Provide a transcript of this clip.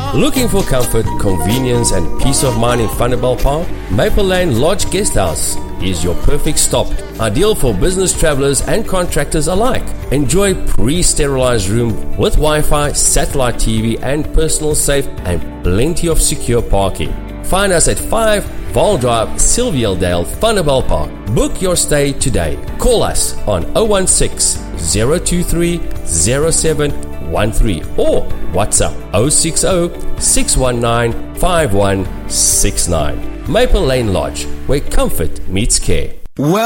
Looking for comfort, convenience and peace of mind in Thunderball Park? Maple Lane Lodge Guesthouse is your perfect stop. Ideal for business travelers and contractors alike. Enjoy pre-sterilized room with Wi-Fi, satellite TV and personal safe and plenty of secure parking. Find us at 5 Val Drive, Sylvialdale, Thunderball Park. Book your stay today. Call us on 016 023 0713 or WhatsApp 060 619 5169. Maple Lane Lodge, where comfort meets care. Well,